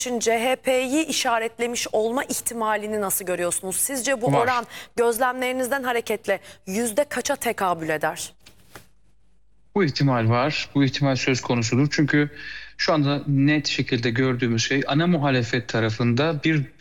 için CHP'yi işaretlemiş olma ihtimalini nasıl görüyorsunuz? Sizce bu Var. oran gözlemlerinizden hareketle yüzde kaça tekabül eder? Bu ihtimal var. Bu ihtimal söz konusudur. Çünkü şu anda net şekilde gördüğümüz şey ana muhalefet tarafında bir